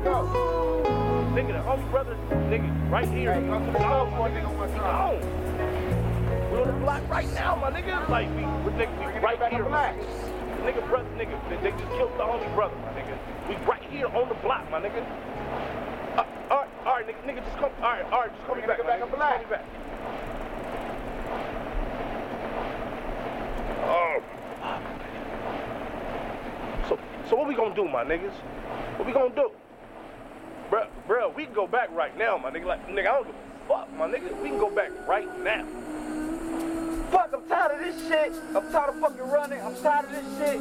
Nigga, the homie brother, nigga, right here. Hey, go to the club for a nigga one time. We're on the block right now, my nigga. Like, we right here. Nigga, brother, nigga, they just killed the homie brother, my nigga. We right here on the block, my nigga. All right, nigga, just come. All right, just call me back. Back on black. Call me back. So what we gonna do, my niggas? What we gonna do? Bruh, we can go back right now, my nigga. Like, nigga, I don't give a fuck, my nigga. We can go back right now. Fuck, I'm tired of this shit. I'm tired of fucking running. I'm tired of this shit.